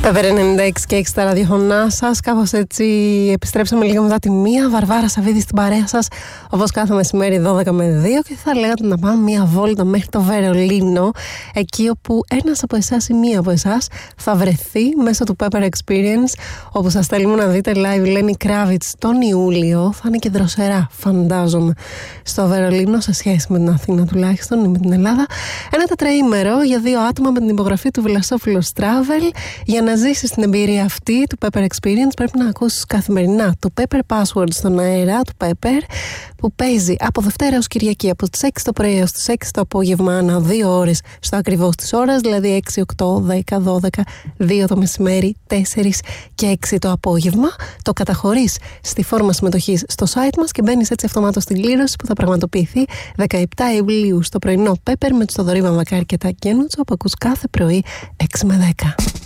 Pepper 96 και 6 στα ραδιοφωνά σας. Κάπως έτσι επιστρέψαμε λίγο μετά τη μία. Βαρβάρα Σαββίδη στην παρέα σας, όπως κάθε μεσημέρι 12 με 2. Και θα λέγατε να πάμε μία βόλτα μέχρι το Βερολίνο, εκεί όπου ένας από εσάς ή μία από εσάς θα βρεθεί μέσω του Pepper Experience, όπου σας θέλουμε να δείτε live Lenny Kravitz τον Ιούλιο. Θα είναι και δροσερά, φαντάζομαι, στο Βερολίνο σε σχέση με την Αθήνα τουλάχιστον ή με την Ελλάδα. Ένα τετραήμερο για 2 άτομα με την υπογραφή του Βλασόπουλος Travel. Για να ζήσεις την εμπειρία αυτή του Pepper Experience πρέπει να ακούσεις καθημερινά το Pepper Password στον αέρα του Pepper, που παίζει από Δευτέρα ως Κυριακή από τις 6 το πρωί έως τις 6 το απόγευμα, ανά 2 ώρες στο ακριβώς της ώρας, δηλαδή 6, 8, 10, 12, 2 το μεσημέρι, 4 και 6 το απόγευμα. Το καταχωρείς στη φόρμα συμμετοχής στο site μας και μπαίνεις έτσι αυτομάτως στην κλήρωση που θα πραγματοποιηθεί 17 Ιουλίου στο πρωινό Pepper με το Θοδωρή Βαμβακάρη και τα Κένουτσο που ακούς κάθε πρωί 6 με 10.